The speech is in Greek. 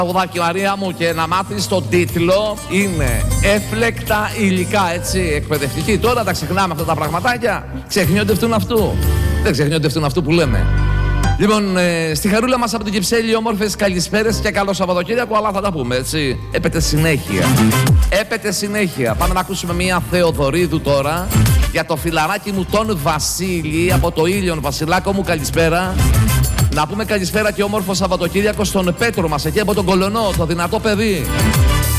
Παγουδάκι Μαρία μου, και να μάθεις τον τίτλο. Είναι έφλεκτα υλικά, έτσι, εκπαιδευτική. Τώρα τα ξεχνάμε αυτά τα πραγματάκια. Ξεχνιόντευτούν αυτού. Δεν ξεχνιόντευτούν αυτού που λέμε. Λοιπόν, στη Χαρούλα μας από την Κυψέλη, όμορφες καλησπέρες και καλό Σαββατοκύριακο, αλλά θα τα πούμε, έτσι. Έπεται συνέχεια. Έπεται συνέχεια. Πάμε να ακούσουμε μια Θεοδωρίδου τώρα για το φιλαράκι μου τον Βασίλη από το Ήλιον. Βασιλάκο μου, καλησπέρα. Να πούμε καλησπέρα και όμορφο Σαββατοκύριακο στον Πέτρο μας εκεί από τον Κολονό, το δυνατό παιδί.